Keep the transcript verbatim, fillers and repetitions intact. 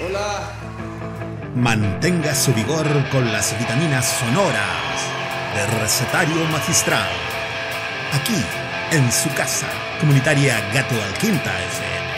Hola. Mantenga su vigor con las vitaminas sonoras de Recetario Magistral. Aquí, en su casa, comunitaria Gato Alquinta F M.